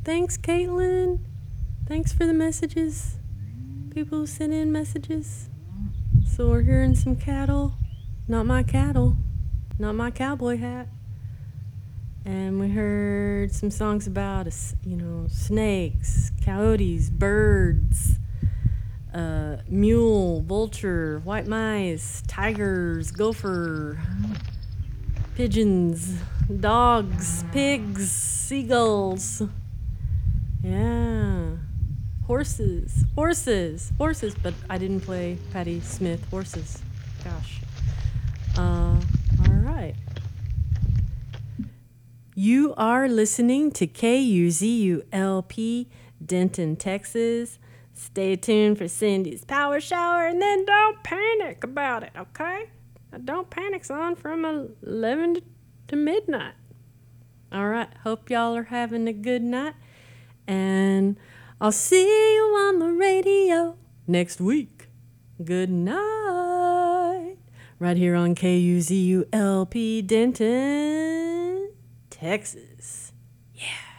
Thanks, Caitlin. Thanks for the messages. People who sent in messages. So we're hearing some cattle. Not my cattle. Not my cowboy hat. And we heard some songs about, snakes, coyotes, birds, mule, vulture, white mice, tigers, gopher, pigeons, dogs, pigs, seagulls. Yeah. Horses. But I didn't play Patti Smith horses. Gosh. All right. You are listening to KUZULP, Denton, Texas. Stay tuned for Cindy's Power Shower, and then don't panic about it, okay? Don't panic, son, from 11 to midnight. All right, hope y'all are having a good night, and I'll see you on the radio next week. Good night. Right here on KUZULP, Denton, Texas. Yeah.